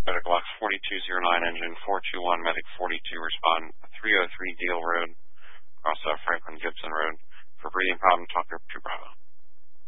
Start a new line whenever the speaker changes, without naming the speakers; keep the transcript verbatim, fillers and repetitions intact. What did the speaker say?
Medic Lox forty-two oh nine, engine four two one, Medic forty-two, respond three oh three Deal Road, across uh, Franklin Gibson Road. For breathing problem, talk to Bravo.